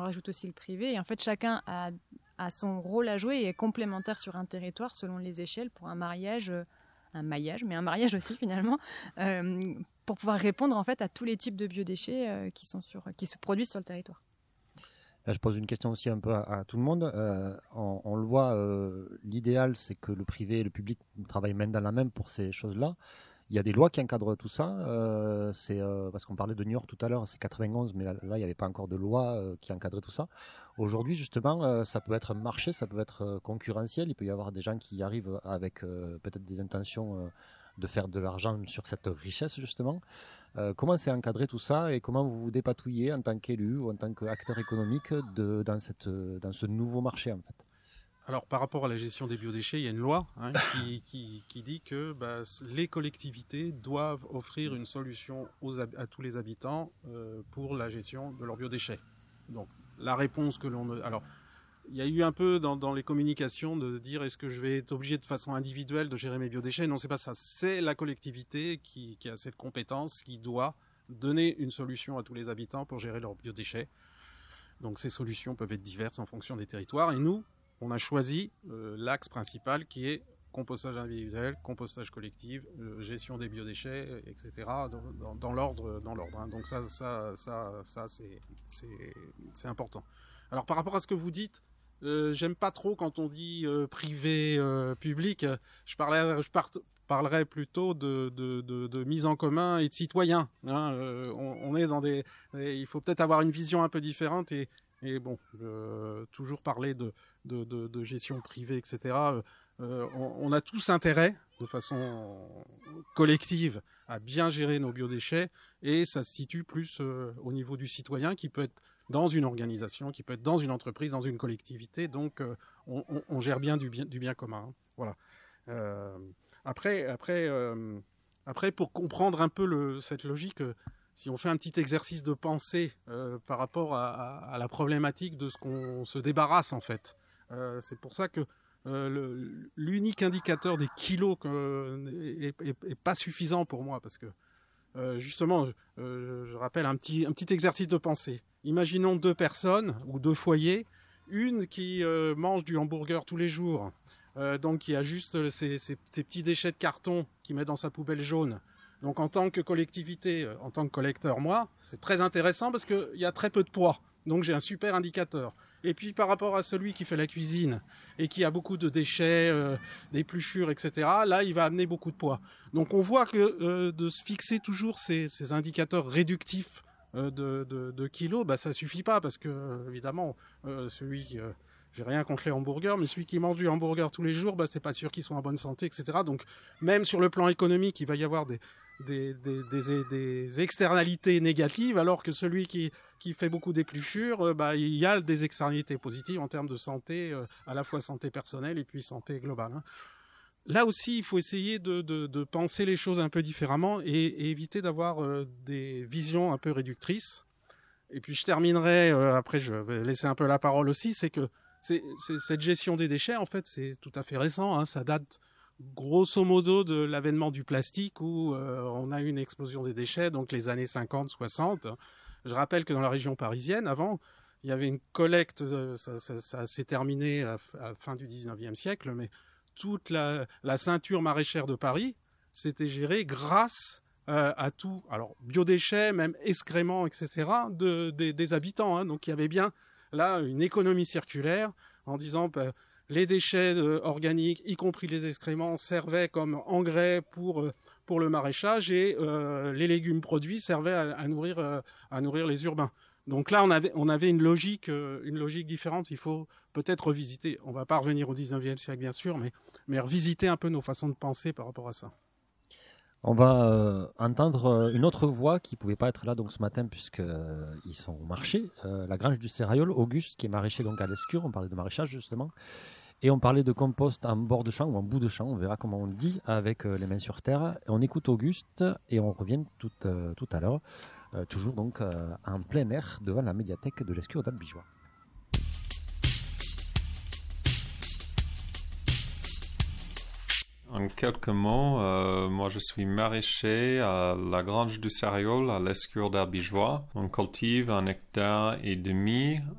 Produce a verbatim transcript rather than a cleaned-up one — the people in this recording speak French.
rajoute aussi le privé. Et en fait, chacun a, a son rôle à jouer et est complémentaire sur un territoire selon les échelles pour un mariage, un maillage, mais un mariage aussi finalement, euh, pour pouvoir répondre en fait à tous les types de biodéchets euh, qui, sont sur, qui se produisent sur le territoire. Là, je pose une question aussi un peu à, à tout le monde. Euh, on, on le voit, euh, l'idéal, c'est que le privé et le public travaillent main dans la main pour ces choses-là. Il y a des lois qui encadrent tout ça. Euh, c'est, euh, parce qu'on parlait de New York tout à l'heure, c'est quatre-vingt-onze, mais là, là il n'y avait pas encore de loi euh, qui encadrait tout ça. Aujourd'hui, justement, euh, ça peut être un marché, ça peut être euh, concurrentiel. Il peut y avoir des gens qui arrivent avec euh, peut-être des intentions euh, de faire de l'argent sur cette richesse, justement. Euh, comment c'est encadré tout ça et comment vous vous dépatouillez en tant qu'élu ou en tant qu'acteur économique de, dans, cette, dans ce nouveau marché, en fait? Alors, par rapport à la gestion des biodéchets, il y a une loi hein, qui, qui, qui dit que bah, les collectivités doivent offrir une solution aux, à tous les habitants euh, pour la gestion de leurs biodéchets. Donc, la réponse que l'on... Alors, il y a eu un peu dans, dans les communications de dire est-ce que je vais être obligé de façon individuelle de gérer mes biodéchets? Non, c'est pas ça. C'est la collectivité qui, qui a cette compétence, qui doit donner une solution à tous les habitants pour gérer leurs biodéchets. Donc, ces solutions peuvent être diverses en fonction des territoires. Et nous, on a choisi euh, l'axe principal qui est compostage individuel, compostage collectif, euh, gestion des biodéchets, et cetera. Dans, dans, dans l'ordre, dans l'ordre. Hein. Donc ça, ça, ça, ça, c'est, c'est, c'est important. Alors par rapport à ce que vous dites, euh, j'aime pas trop quand on dit euh, privé, euh, public. Je parlerais, je part, parlerais plutôt de, de, de, de mise en commun et de citoyens. Hein. Euh, on, on est dans des, il faut peut-être avoir une vision un peu différente et Et bon, euh, toujours parler de, de, de, de gestion privée, et cetera. Euh, on, on a tous intérêt, de façon collective, à bien gérer nos biodéchets. Et ça se situe plus euh, au niveau du citoyen, qui peut être dans une organisation, qui peut être dans une entreprise, dans une collectivité. Donc, euh, on, on, on gère bien du bien, du bien commun. Hein. Voilà. Euh, après, après, euh, après, pour comprendre un peu le, cette logique... Si on fait un petit exercice de pensée euh, par rapport à, à, à la problématique de ce qu'on se débarrasse en fait, euh, c'est pour ça que euh, le, l'unique indicateur des kilos que, est, est, est pas suffisant pour moi parce que euh, justement, euh, je rappelle un petit un petit exercice de pensée. Imaginons deux personnes ou deux foyers, une qui euh, mange du hamburger tous les jours, euh, donc qui a juste ces, ces, ces petits déchets de carton qu'il met dans sa poubelle jaune. Donc en tant que collectivité, en tant que collecteur, moi, c'est très intéressant parce qu'il y a très peu de poids. Donc j'ai un super indicateur. Et puis par rapport à celui qui fait la cuisine et qui a beaucoup de déchets, euh, d'épluchures, et cetera, là, il va amener beaucoup de poids. Donc on voit que euh, de se fixer toujours ces, ces indicateurs réductifs euh, de, de, de kilos, bah, ça suffit pas parce que, évidemment, euh, celui... Euh, j'ai rien contre les hamburgers, mais celui qui mange du hamburger tous les jours, bah, c'est pas sûr qu'il soit en bonne santé, et cetera. Donc, même sur le plan économique, il va y avoir des, des, des, des, des externalités négatives, alors que celui qui, qui fait beaucoup d'épluchures, euh, bah, il y a des externalités positives en termes de santé, euh, à la fois santé personnelle et puis santé globale. Hein. Là aussi, il faut essayer de, de, de penser les choses un peu différemment et, et éviter d'avoir euh, des visions un peu réductrices. Et puis, je terminerai, euh, après je vais laisser un peu la parole aussi, c'est que C'est, c'est, cette gestion des déchets, en fait, c'est tout à fait récent. Hein. Ça date grosso modo de l'avènement du plastique où euh, on a eu une explosion des déchets, donc les années cinquante soixante. Je rappelle que dans la région parisienne, avant, il y avait une collecte, euh, ça, ça, ça s'est terminé à, à la fin du dix-neuvième siècle, mais toute la, la ceinture maraîchère de Paris, c'était géré grâce euh, à tout, alors biodéchets, même excréments, et cetera, de, des, des habitants. Hein. Donc il y avait bien... là, une économie circulaire en disant bah, les déchets euh, organiques, y compris les excréments, servaient comme engrais pour euh, pour le maraîchage et euh, les légumes produits servaient à, à nourrir euh, à nourrir les urbains. Donc là, on avait on avait une logique euh, une logique différente. Il faut peut-être revisiter. On va pas revenir au dix-neuvième siècle bien sûr, mais mais revisiter un peu nos façons de penser par rapport à ça. On va euh, entendre une autre voix qui ne pouvait pas être là donc ce matin puisqu'ils euh, sont au marché. Euh, la Grange du Céraillol, Auguste qui est maraîcher donc à l'Escure, on parlait de maraîchage justement. Et on parlait de compost en bord de champ ou en bout de champ, on verra comment on le dit, avec euh, les mains sur terre. Et on écoute Auguste et on revient tout, euh, tout à l'heure, euh, toujours donc euh, en plein air devant la médiathèque de l'Escure d'Albigeois. En quelques mots, euh, moi je suis maraîcher à la Grange du Céraillol, à l'Escure d'Albigeois. On cultive un hectare et demi